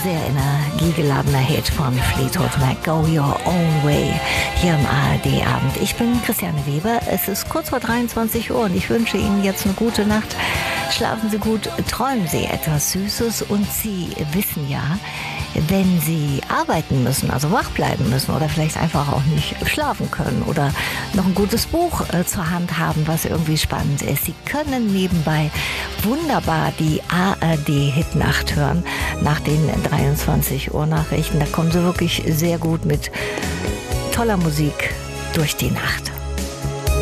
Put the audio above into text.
sehr energiegeladener Hit von Fleetwood Mac, Go Your Own Way, hier im ARD-Abend. Ich bin Christiane Weber, es ist kurz vor 23 Uhr und ich wünsche Ihnen jetzt eine gute Nacht. Schlafen Sie gut, träumen Sie etwas Süßes und Sie wissen ja, wenn Sie arbeiten müssen, also wach bleiben müssen oder vielleicht einfach auch nicht schlafen können oder noch ein gutes Buch zur Hand haben, was irgendwie spannend ist. Sie können nebenbei wunderbar die ARD-Hitnacht hören nach den 23 Uhr Nachrichten. Da kommen Sie wirklich sehr gut mit toller Musik durch die Nacht.